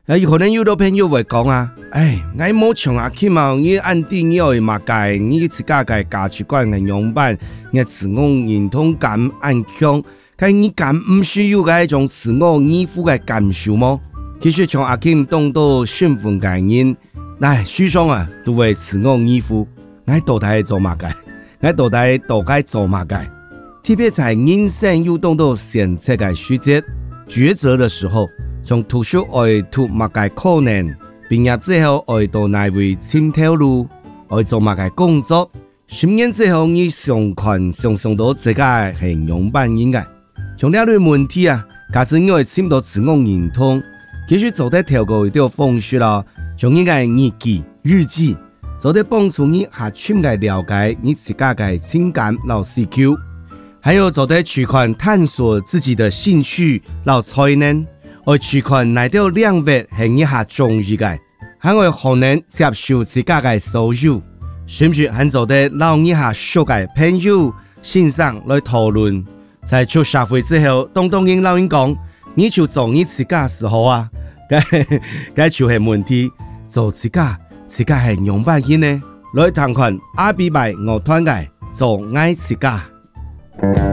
可能有的朋友會講啊，我冇像阿 Kim 啊，你按定要嘅嘛解，你自家嘅價值觀嘅樣板，你自我認同感按強，但你感唔需要嘅一種自我依附嘅感受麼？其實從阿 Kim 當到身份概念，書上啊都會自我依附，我到底做嘛解？我到底該做嘛解？特別在人生有當到選擇嘅時節抉擇的時候。從讀書愛讀乜嘅可能，畢業之後愛到哪位前條路，愛做乜嘅工作，10年之後你想到自己係樣板應該。從呢類問題啊，假使你會尋到自我認同，其實做得調過一條方式啦，從你嘅日記，做得幫助你下深嘅了解你自己嘅情感和需求，還有做得去看探索自己的興趣和才能。我去看哪條領域係你下中意嘅，還會可能接受自家嘅所有，甚至還做得讓你下熟嘅朋友線上來討論。在出社會之後，當然老人講，你就做你自家時候啊，該就係問題，做自家係樣板型呢？來談看阿比拜樂團嘅做愛自家。